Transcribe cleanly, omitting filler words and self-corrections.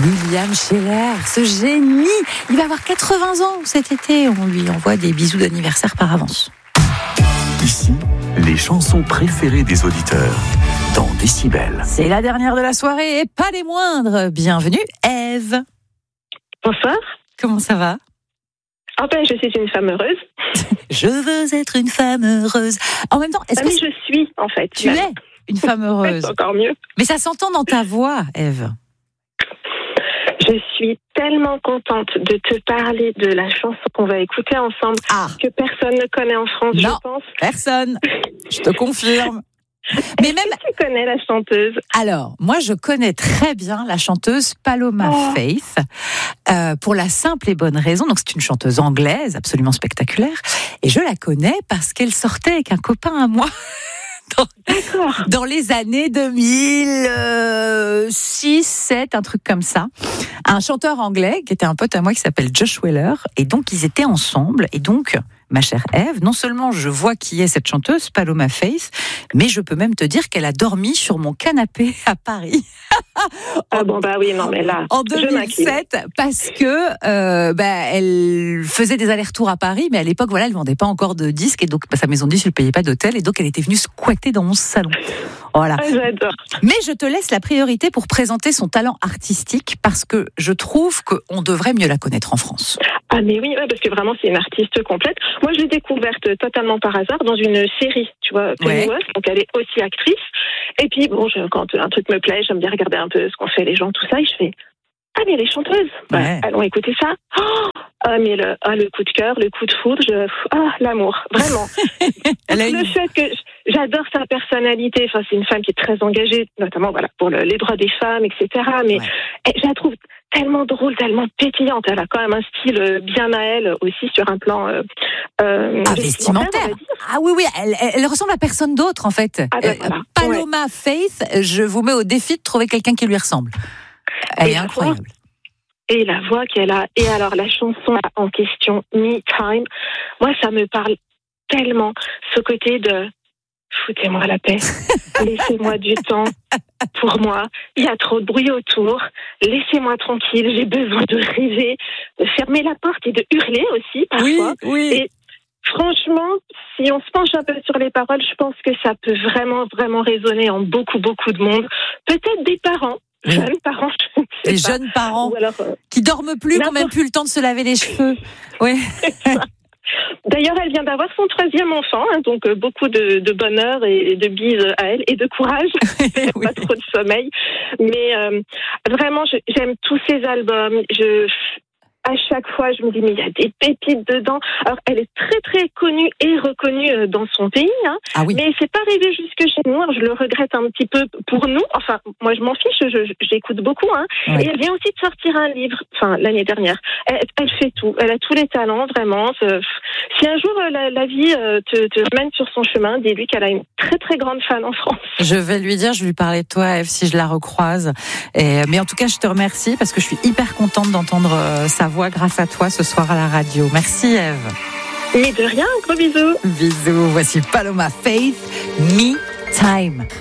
William Scheller, ce génie, il va avoir 80 ans cet été. On lui envoie des bisous d'anniversaire par avance. Ici, les chansons préférées des auditeurs dans Décibel. C'est la dernière de la soirée et pas des moindres. Bienvenue, Ève. Bonsoir. Comment ça va ? Oh ben, je suis une femme heureuse. Je veux être une femme heureuse. En même temps, est-ce que je suis, en fait. Tu es une femme heureuse. C'est encore mieux. Mais ça s'entend dans ta voix, Ève. Je suis tellement contente de te parler de la chanson qu'on va écouter ensemble, que personne ne connaît en France, non, je pense. Personne. Je te confirme. Mais même tu connais la chanteuse? Alors, moi, je connais très bien la chanteuse Paloma Faith, pour la simple et bonne raison. Donc, c'est une chanteuse anglaise, absolument spectaculaire, et je la connais parce qu'elle sortait avec un copain à moi. Dans les années 2006, 7, un truc comme ça. Un chanteur anglais qui était un pote à moi qui s'appelle Josh Weller. Et donc, ils étaient ensemble. Et donc, ma chère Ève, non seulement je vois qui est cette chanteuse, Paloma Faith, mais je peux même te dire qu'elle a dormi sur mon canapé à Paris. En 2007, parce que elle faisait des allers-retours à Paris, mais à l'époque, voilà, elle vendait pas encore de disques, et donc sa maison de disques, elle payait pas d'hôtel, et donc elle était venue squatter dans mon salon. Voilà. J'adore. Mais je te laisse la priorité pour présenter son talent artistique, parce que je trouve qu'on devrait mieux la connaître en France. Ah mais oui, parce que vraiment c'est une artiste complète. Moi je l'ai découverte totalement par hasard dans une série, tu vois, Pennyworth, donc elle est aussi actrice. Et puis bon, quand un truc me plaît, j'aime bien regarder un peu ce qu'ont fait les gens, tout ça, et je fais ah mais elle est chanteuse. Allons écouter ça. Mais le coup de cœur, le coup de foudre, l'amour, vraiment. Le fait que j'adore sa personnalité. Enfin, c'est une femme qui est très engagée, notamment pour les droits des femmes, etc. Mais je la trouve tellement drôle, tellement pétillante. Elle a quand même un style bien à elle aussi sur un plan vestimentaire. Ah oui, elle ressemble à personne d'autre en fait. Paloma Faith, je vous mets au défi de trouver quelqu'un qui lui ressemble. Elle est incroyable. Et la voix qu'elle a. Et alors, la chanson en question, Me Time, moi, ça me parle tellement. Ce côté de foutez-moi la paix. Laissez-moi du temps pour moi. Il y a trop de bruit autour. Laissez-moi tranquille. J'ai besoin de rêver, de fermer la porte et de hurler aussi, parfois. Oui. Et franchement, si on se penche un peu sur les paroles, je pense que ça peut vraiment, vraiment résonner en beaucoup, beaucoup de monde. Peut-être des parents. Jeunes parents, les jeunes parents qui dorment plus, qui n'ont même plus le temps de se laver les cheveux. Oui. D'ailleurs, elle vient d'avoir son 13e enfant, donc beaucoup de bonheur et de bises à elle et de courage. Pas trop de sommeil, mais vraiment, j'aime tous ses albums. À chaque fois, je me dis, mais il y a des pépites dedans. Alors, elle est très, très connue et reconnue dans son pays, mais c'est pas arrivé jusque chez nous. Alors, je le regrette un petit peu pour nous. Enfin, moi, je m'en fiche, j'écoute beaucoup. Et elle vient aussi de sortir un livre, l'année dernière. Elle fait tout. Elle a tous les talents, vraiment. Si un jour, la vie te mène sur son chemin, dis-lui qu'elle a une très, très grande fan en France. Je vais lui dire, je vais lui parler de toi, Ève, si je la recroise. Mais en tout cas, je te remercie parce que je suis hyper contente d'entendre sa voix grâce à toi ce soir à la radio. Merci Ève. Mais de rien, gros bisous. Bisous, voici Paloma Faith, Me Time.